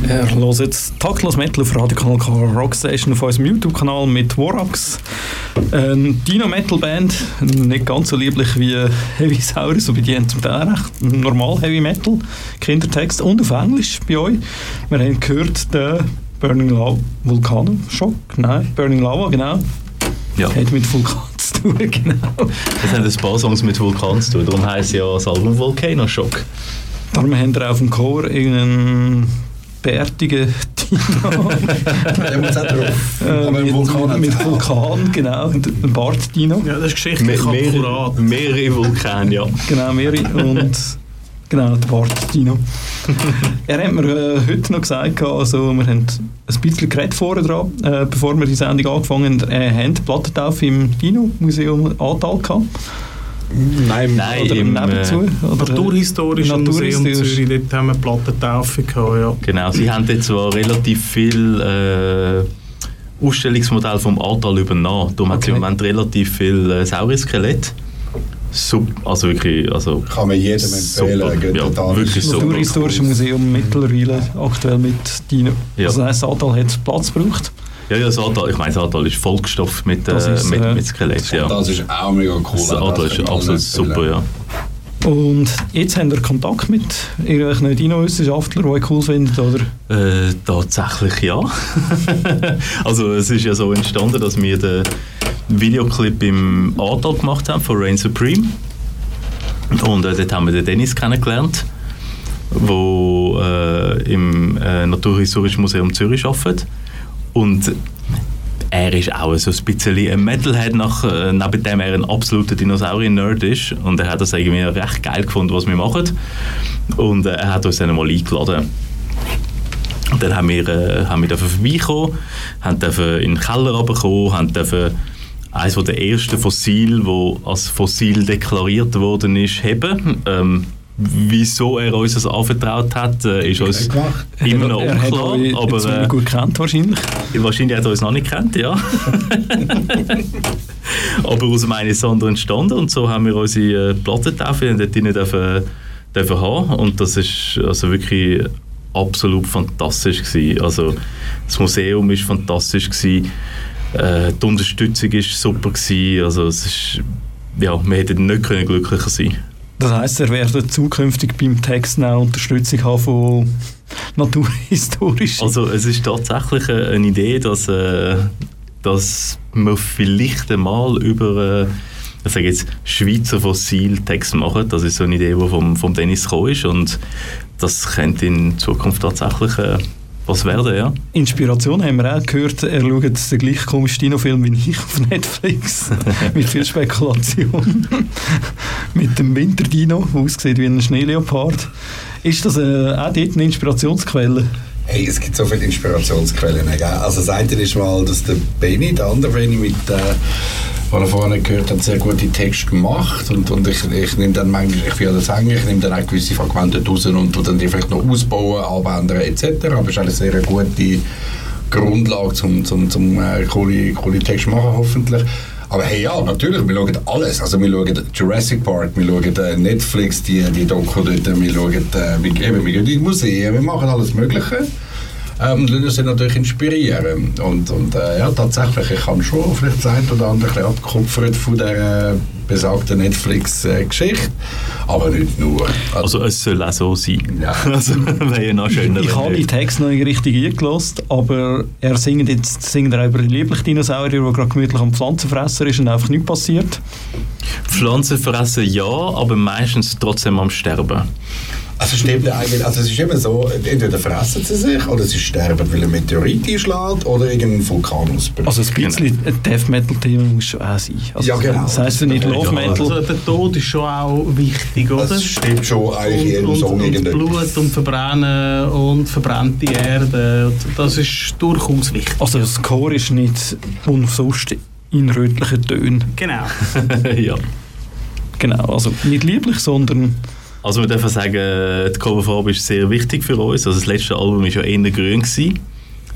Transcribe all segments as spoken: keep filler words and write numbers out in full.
Wir hören jetzt Taktlos Metal auf Radio Kanal K Rockstation auf unserem YouTube-Kanal mit Vorax. Eine Dino-Metal-Band, nicht ganz so lieblich wie Heavy Saurus, aber die haben zum Teil recht normal Heavy Metal, Kindertext und auf Englisch bei euch. Wir haben gehört den Burning Lava Volcano Shock, nein, Burning Lava, genau. Ja. Hat mit Vulkan zu tun, genau. Das haben ein paar Songs mit Vulkan zu tun, darum heisst ja das Album Volcano Shock. Darum haben wir auf dem Cover irgendeinen bärtigen Dino. Der muss auch drauf. Äh, Aber mit, Vulkan, mit Vulkan, genau. Ein Bart-Dino. Ja, das ist geschichtlich Me- akkurat. Mehrere, mehrere Vulkane, ja. Genau, mehrere. Und genau, der Bart-Dino. Er hat mir äh, heute noch gesagt, also wir haben ein bisschen geredet vorher dran, äh, bevor wir die Sendung angefangen haben, äh, haben die Plattentaufe im Dino-Museum Aartal gehabt. Nein, Nein oder im nebenzu. Äh, oder Naturhistorisches Museum Zürich, dort haben wir Plattentaufe gehabt, ja. Genau, sie haben jetzt zwar relativ viel äh, Ausstellungsmodell vom Aartal übernommen, darum hat sie im Moment relativ viel äh, Saurier-Skelett. Super, also wirklich, also kann man jedem empfehlen. Super, ja, da wirklich das Naturhistorische Museum mittlerweile aktuell mit Dino. Ja. Also das Aartal hat Platz gebraucht. Ja, ja, das Aartal, ich meine, das Aartal ist vollgestopft mit, äh, ist, mit, äh, mit Skelett. Ja. Das ist auch mega cool. Das Aartal ist absolut super, ja. Und jetzt habt ihr Kontakt mit irgendwelchen Dino-Wissenschaftlern, die ihr cool findet, oder? Äh, tatsächlich ja. Also es ist ja so entstanden, dass wir den Videoclip im Aartal gemacht haben von Reign Supreme. Und äh, dort haben wir den Dennis kennengelernt, der äh, im äh, Naturhistorischen Museum Zürich arbeitet. Und er ist auch so ein bisschen ein Metalhead, nach, äh, neben dem er ein absoluter Dinosaurier-Nerd ist. Und er hat das irgendwie recht geil gefunden, was wir machen. Und äh, er hat uns dann mal eingeladen. Und dann haben wir, äh, haben wir dürfen vorbeikommen, haben dürfen in den Keller runterkommen, haben dürfen eines der ersten Fossil, das als Fossil deklariert worden ist, heben. Ähm, wieso er uns das anvertraut hat, äh, ist uns immer noch er unklar. Hat aber äh, gut kennt wahrscheinlich. Wahrscheinlich hat er uns noch nicht gekannt, ja. Aber aus meines anderen entstanden und so haben wir unsere äh, Plattentaufe dort drinnen dürfen, dürfen haben und das ist also wirklich absolut fantastisch gewesen. Also das Museum ist fantastisch gewesen, äh, die Unterstützung ist super gewesen. Also es ist, ja, wir hätten nicht können glücklicher sein. Das heisst, er werde zukünftig beim Text auch Unterstützung haben von naturhistorischen. Also es ist tatsächlich eine Idee, dass, äh, dass wir vielleicht einmal über äh, ich sage jetzt, Schweizer Fossiltext machen. Das ist so eine Idee, die vom, vom Dennis gekommen ist und das könnte in Zukunft tatsächlich äh, was werden, ja. Inspiration haben wir auch gehört, er schaut den gleichen komischen Dino-Film wie ich auf Netflix. Mit viel Spekulation. Mit dem Winterdino, der aussieht wie ein Schneeleopard. Ist das äh, auch dort eine Inspirationsquelle? Hey, es gibt so viele Inspirationsquellen. Gell? Also das eine ist mal, dass der Benny, der andere Benny, mit, äh, was er vorhin gehört hat, sehr gute Texte gemacht. Und, und ich, ich nehme dann manchmal, ich will das sagen, ich nehme dann auch gewisse Fragmente raus und tue dann die vielleicht noch ausbauen, abändern et cetera. Aber es ist eine sehr gute Grundlage, zum, zum, zum äh, coole, coole Texte machen, hoffentlich. Aber hey, ja, natürlich, wir schauen alles. Also wir schauen Jurassic Park, wir schauen äh, Netflix, die, die Doku dort, wir schauen, äh, wir, eben, wir gehen in die Museen, wir machen alles Mögliche. Ähm, und lassen uns natürlich inspirieren. Und, und äh, ja, tatsächlich, ich habe schon vielleicht das eine oder andere ein bisschen abgekupfert von der äh, besagten Netflix-Geschichte. Aber nicht nur. Also, also es soll auch so sein. Ja. Also, wäre ja noch schöner. Ich habe die Texte noch nicht richtig eingelassen, aber er singt jetzt singt er über den lieblichen Dinosaurier, der gerade gemütlich am Pflanzenfresser ist und einfach nichts passiert. Pflanzen fressen ja, aber meistens trotzdem am Sterben. Also stimmt eigentlich, also es ist immer so, entweder fressen sie sich oder sie sterben, weil ein Meteorit einschlägt oder irgendein Vulkan ausbricht. Also ein bisschen ein Death-Metal-Thema muss schon auch sein. Also ja, genau. Das heisst ja nicht Love-Metal. Also der Tod ist schon auch wichtig, oder? Das stimmt schon eigentlich in jedem und, Song. und, und Blut und Verbrennen und verbrannte Erde, das ist durchaus wichtig. Also das Chor ist nicht umsonst in rötlichen Tönen. Genau. Ja. Genau, also nicht lieblich, sondern... Also wir dürfen sagen, die Coverfarbe ist sehr wichtig für uns. Also das letzte Album war ja eher grün gewesen.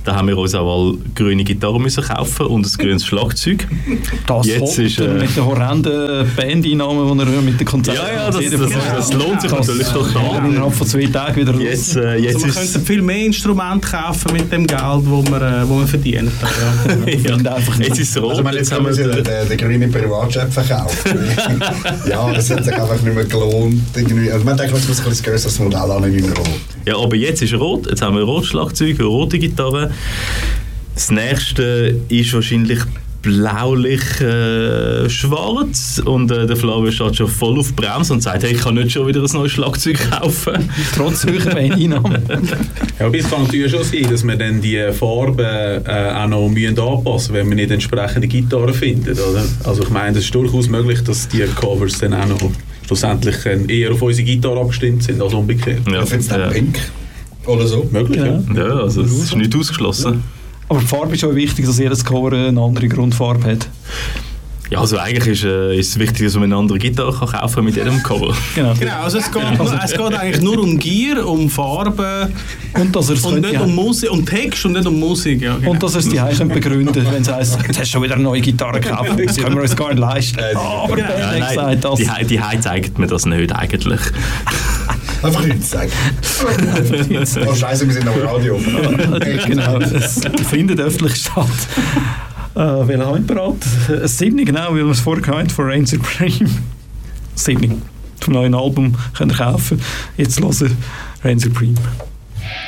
Da haben wir uns auch mal grüne Gitarre müssen kaufen und ein grünes Schlagzeug. Das Jetzt ist, äh, äh, mit den horrenden Bandeinnahmen, die er mit den Konzerten... Ja, ja, das, das, das, das lohnt sich das natürlich total. Innerhalb von zwei Tagen wieder Jetzt, äh, jetzt Also man ist könnte viel mehr Instrumente kaufen mit dem Geld, das man, äh, wo man verdient. Ja. ja, einfach nicht. jetzt ist es rot. Also, ich meine, jetzt jetzt haben haben wir wir den, den grünen Privatjet verkauft. Ja, das hat sich einfach nicht mehr gelohnt. Irgendwie. Also man denkt, es muss ein bisschen grösseres Modell an, nicht mehr rot. Ja, aber jetzt ist rot. Jetzt haben wir ein Rotschlagzeug, eine rote Gitarre. Das nächste ist wahrscheinlich blaulich äh, schwarz und äh, der Flavio steht schon voll auf Bremse und sagt, hey, ich kann nicht schon wieder ein neues Schlagzeug kaufen. Trotz höherer Bandeinnahmen. Ja, aber es kann natürlich schon sein, dass wir dann die Farben äh, auch noch müssen anpassen, wenn wir nicht entsprechende Gitarren finden, oder? Also ich meine, es ist durchaus möglich, dass die Covers dann auch noch schlussendlich eher auf unsere Gitarre abgestimmt sind als umgekehrt. Ja, Ich finde es dann ja. pink oder so. Möglich, ja. Ja. Ja, also es ist nicht ausgeschlossen. Aber die Farbe ist auch wichtig, dass jedes Cover eine andere Grundfarbe hat. Ja, also eigentlich ist, äh, ist es wichtig, dass man eine andere Gitarre kann kaufen kann mit jedem Cover. Genau. Genau, also es geht, es geht eigentlich nur um Gier, um Farben Und dass er es und könnte nicht um Musik, um Text und nicht um Musik. Ja, genau. und dass er es die Heim begründet, wenn es heisst, jetzt hast du schon wieder eine neue Gitarre gekauft, das können wir uns gar nicht leisten. Äh, Ah, aber genau. der Ja, hat nein, gesagt, das. die, Hei- die Hei zeigt mir das nicht eigentlich. Einfach nichts sagen. Oh Scheiße, wir sind am Radio. Genau, es findet öffentlich statt. Äh, welchen haben wir bereit? Ein Siebni, genau, weil wir es vorher hatten, von Reign Supreme. Siebni. Vom neuen Album könnt ihr kaufen. Jetzt hören Reign Supreme.